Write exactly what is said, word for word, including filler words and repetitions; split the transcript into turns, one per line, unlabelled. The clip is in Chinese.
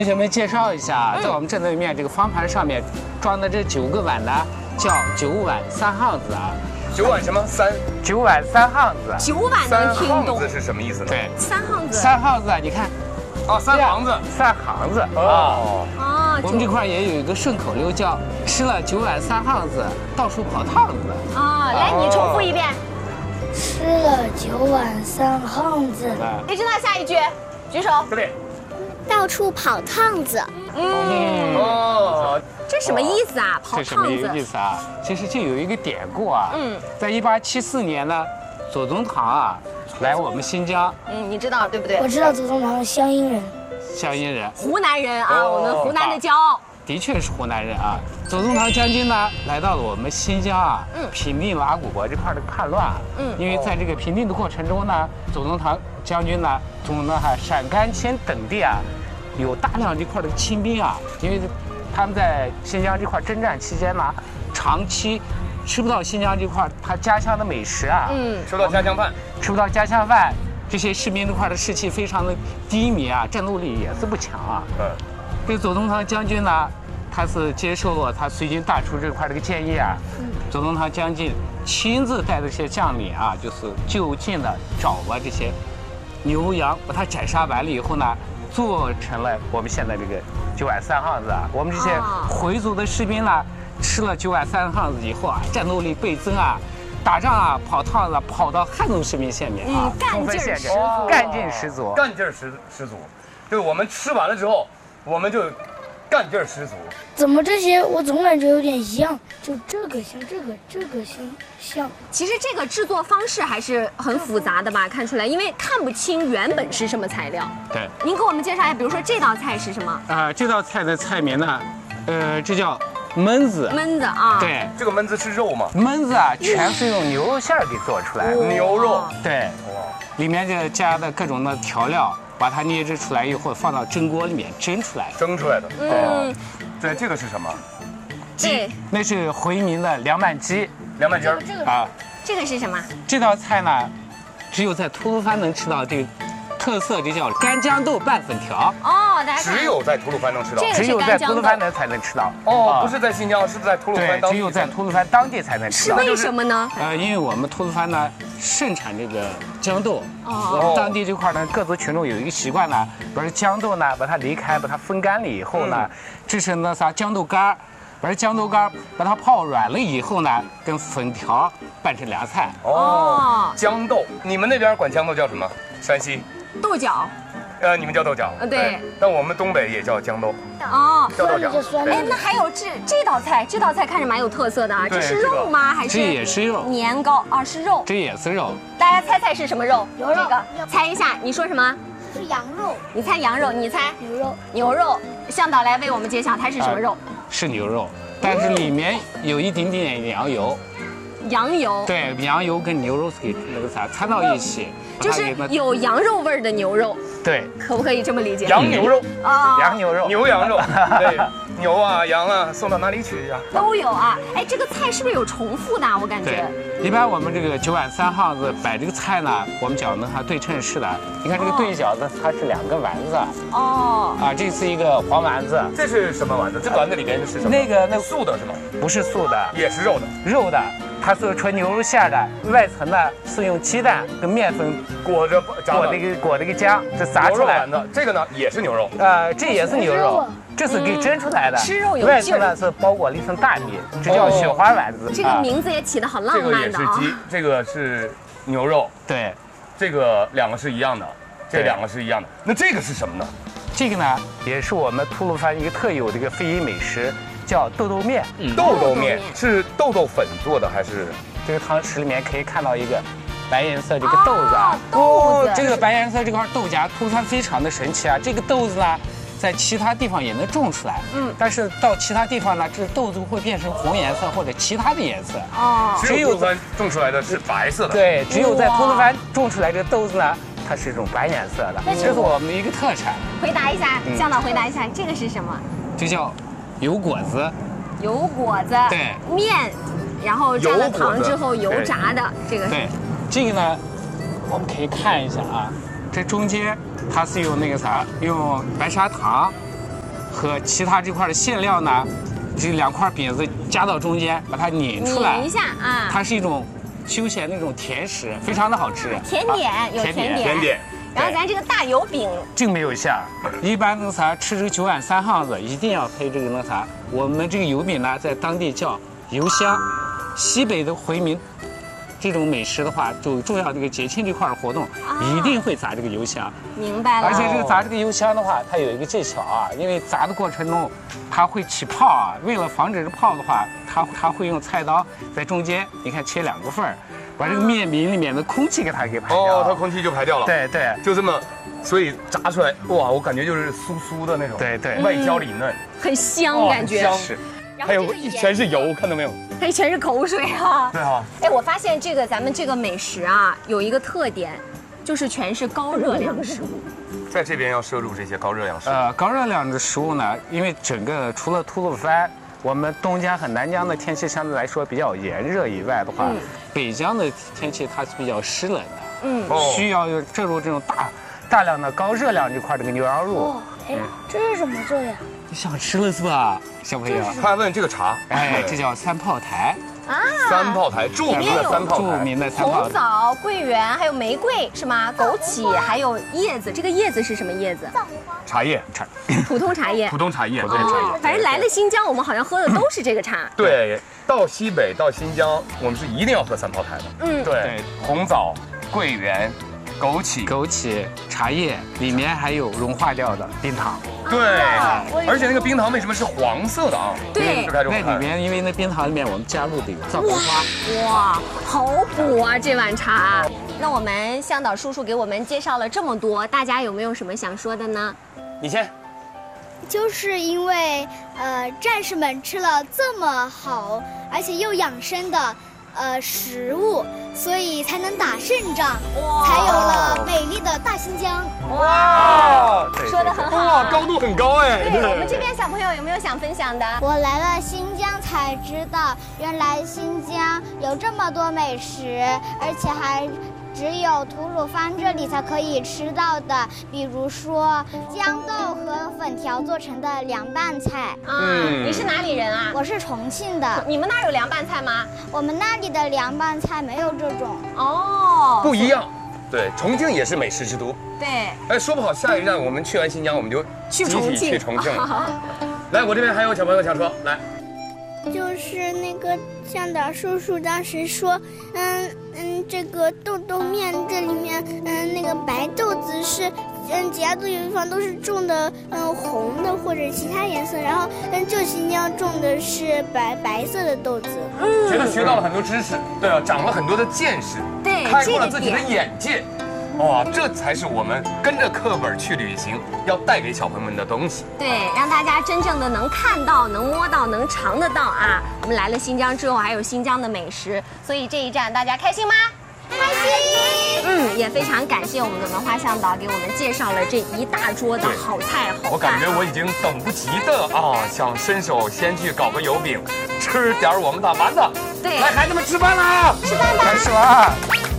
同学们介绍一下，在我们正对面这个方盘上面装的这九个碗呢，叫九碗三汉子啊。
九碗什么三？
九碗三汉子。
九碗能听懂？
三汉子是什么意思呢？
对，
三汉子。
三汉子，你看，
啊，三行子，
三行子
哦。
啊，
我们这块也有一个顺口溜，叫吃了九碗三汉子，到处跑趟子。
啊，来，你重复一遍。
吃了九碗三汉子。
谁知道下一句？举手。
对。
到处跑趟子。
嗯。
哦。
这什么意思啊？跑
这什么
趟子。
意思啊？其实这有一个典故啊。
嗯。
在一八七四年呢，左宗棠啊来我们新疆。
嗯，你知道对不对？
我知道左宗棠，湘阴人。
湘阴人。
湖南人啊，我们湖南的骄傲。
的确是湖南人啊。左宗棠将军呢，来到了我们新疆啊，
嗯
平定了阿古国这块的叛乱。
嗯
因为在这个平定的过程中呢，左宗棠将军呢，从那哈陕甘青等地啊，有大量这块的清兵啊，因为他们在新疆这块征战期间呢，长期吃不到新疆这块他家乡的美食啊，
嗯，
吃不到家乡饭，
吃不到家乡饭，这些士兵这块的士气非常的低迷啊，战斗力也是不强啊。
嗯。
这个左宗棠将军呢，他是接受了他随军大厨这块这个建议啊，左宗棠将军亲自带着这些将领啊，就是就近的找了这些牛羊，把它斩杀完了以后呢，做成了我们现在这个九碗三汉子啊。我们这些回族的士兵呢，吃了九碗三汉子以后啊，战斗力倍增啊。打仗啊，跑趟子跑到汉族士兵下面啊，
嗯，干劲儿十足，
干劲十足，
干劲儿十十足。就是我们吃完了之后，我们就干劲儿十足。
怎么这些我总感觉有点一样？就这个像这个，这个像像。
其实这个制作方式还是很复杂的吧？看出来，因为看不清原本是什么材料。
对，
您给我们介绍一下，比如说这道菜是什么？
啊、呃，这道菜的菜名呢，呃，这叫焖子。
焖子啊。
对，
这个焖子是肉吗？
焖子啊，全是用牛肉馅儿给做出来的。
牛肉。
对，里面就加的各种的调料，把它捏制出来以后，放到蒸锅里面蒸出来。
蒸出来的。
嗯。
对，这个是什么？
对，
那是回民的凉拌鸡。
凉拌鸡儿
啊。
这个是什么？
这道菜呢，只有在吐鲁番能吃到这个特色，这叫干豇豆拌粉条。
哦，大家
只有在吐鲁番能吃到。
只有在吐鲁番能才能吃到。
哦，不是在新疆，是在吐鲁番当地。
只有在吐鲁番当地才能吃到。
是为什么呢？
呃，因为我们吐鲁番呢盛产这个豇豆。
哦。
我们当地这块呢，各族群众有一个习惯呢，把这豇豆呢，把它离开，把它风干了以后呢，制成那啥豇豆干儿。把这豇豆干把它泡软了以后呢，跟粉条拌成凉菜。
哦，豇豆，你们那边管豇豆叫什么？山西
豆角。
呃，你们叫豆角。
呃，对。
但我们东北也叫豇豆。
哦，
叫豆角。
哎，那还有这这道菜，这道菜看着蛮有特色的啊，这是肉吗？还是？
这也是肉。
年糕啊，是肉。
这也是肉。
大家猜猜是什么肉？
牛肉。
猜一下，你说什么？
是羊肉。
你猜羊肉，你猜
牛肉。
牛肉，向导来为我们揭晓，它是什么肉？
是牛肉，但是里面有一点点羊油。
羊油。
对，羊油跟牛肉是给那个啥掺到一起，
就是有羊肉味儿的牛肉。
对，
可不可以这么理解？
羊牛肉
啊，
羊牛肉，
牛羊肉，对，牛啊羊啊，送到哪里去呀？
都有啊。哎，这个菜是不是有重复的？我感觉。
一般我们这个九碗三汉子摆这个菜呢，我们讲的它对称式的。你看这个对角子，它是两个丸子。哦。啊，这是一个黄丸子。
这是什么丸子？这丸子里边是什么？
那个那个
素的是吗？
不是素的，
也是肉的。
肉的。它是纯牛肉馅的，外层呢是用鸡蛋跟面粉
裹着
裹那个裹那个浆，这炸出来
的。这个呢也是牛肉，
呃，这也是牛肉，这是给蒸出来的。
吃肉有劲儿。
外层呢是包裹了一层大米，这叫雪花丸子。
这个名字也起得很浪漫的啊。
这个也是鸡，这个是牛肉，
对，
这个两个是一样的，这两个是一样的。那这个是什么呢？
这个呢也是我们吐鲁番一个特有的一个非遗美食。叫豆豆面，
豆豆面是豆豆粉做的还是？
这个汤匙里面可以看到一个白颜色这个豆子啊，
豆子，
这个白颜色这块豆荚，吐鲁番非常的神奇啊。这个豆子呢，在其他地方也能种出来，嗯，但是到其他地方呢，这豆子会变成红颜色或者其他的颜色。
哦，
只有吐鲁番种出来的是白色的。
对，只有在吐鲁番种出来这个豆子呢，它是一种白颜色的，这是我们的一个特产。
回答一下，向导回答一下，这个是什么？
这叫油果子。
油果子，
对，
面，然后加了糖之后油炸的这个。
对，这个呢，我们可以看一下啊，这中间它是用那个啥，用白砂糖， 和其他这块的馅料呢，这两块饼子夹到中间，把它拧出来，
拧一下啊，
它是一种休闲的那种甜食，非常的好吃。
甜点有甜点，
甜点。
然后咱这个大油饼，
这个没有馅。一般那啥吃这个九碗三巷子，一定要配这个那啥。我们这个油饼呢，在当地叫油香。西北的回民这种美食的话，就重要这个节庆这块的活动，一定会炸这个油香。
明白了。
而且这个炸这个油香的话，它有一个技巧啊，因为炸的过程中它会起泡啊。为了防止这泡的话，它它会用菜刀在中间，你看切两个缝儿，把这个面饼里面的空气给它给排掉。
哦，它空气就排掉了。
对对，
就这么，所以炸出来，哇，我感觉就是酥酥的那种。
对对，
外焦里嫩，
很香感觉。
香
是。
还有全是油，看到没有？
它全是口水啊！
对啊。
哎，我发现这个咱们这个美食啊，有一个特点，就是全是高热量食物。
在这边要摄入这些高热量食物。
呃，高热量的食物呢，因为整个除了吐鲁番，我们东江和南江的天气相对来说比较炎热以外的话，嗯、北江的天气它是比较湿冷的，
嗯，
需要有摄入这种大大量的高热量这块这个牛羊肉。
哦，哎，这是什么做的呀？
你想吃了是吧，小朋友？
他还问这个茶，
哎，这叫三炮台。
啊，
三炮台，著名的三炮台，
著名的三炮台。
红枣、桂圆，还有玫瑰是吗？枸杞，还有叶子。这个叶子是什么叶子？
茶叶，茶，
普通茶叶。
普通茶叶，
普通茶叶。
反正来了新疆，我们好像喝的都是这个茶。
对，到西北到新疆，我们是一定要喝三炮台的。
嗯，
对，红枣、桂圆、枸杞、
枸杞、茶叶，里面还有融化掉的冰糖。
对，而且那个冰糖为什么是黄色的啊？
对，
那
里面因为那冰糖里面我们加入的有藏红花。
哇，好补啊这碗茶。那我们向导叔叔给我们介绍了这么多，大家有没有什么想说的呢？
你先。
就是因为呃战士们吃了这么好而且又养生的呃食物，所以才能打胜仗，才有了美丽的大新疆。
哇，说得很好，
哇，高度很高哎。
对，我们这边小朋友有没有想分享的？
我来了新疆才知道，原来新疆有这么多美食，而且还只有吐鲁番这里才可以吃到的，比如说豇豆和粉条做成的凉拌菜。
嗯，你是哪里人啊？
我是重庆的。
你们那儿有凉拌菜吗？
我们那里的凉拌菜没有这种。
哦，
不一样。对，重庆也是美食之都。
对。
哎，说不好下一站我们去完新疆，我们就
去重庆。
去重庆了。来，我这边还有小朋友想说，来。
就是那个向导叔叔当时说，嗯嗯，这个豆豆面这里面，嗯，那个白豆子是，嗯，其他的地方都是种的，嗯，红的或者其他颜色，然后，嗯，就新疆种的是白白色的豆子。
嗯，觉得学到了很多知识，对啊，长了很多的见识，
对，
开阔了自己的眼界。哇，这才是我们跟着课本去旅行要带给小朋友们的东西。
对，让大家真正的能看到、能摸到、能尝得到啊！我们来了新疆之后，还有新疆的美食，所以这一站大家开心吗？
开心。
嗯，也非常感谢我们的文化向导给我们介绍了这一大桌的好菜好饭。
我感觉我已经等不及的啊，想伸手先去搞个油饼，吃点我们的丸子。
对，
来，孩子们吃饭啦！
吃饭吧。
开始了。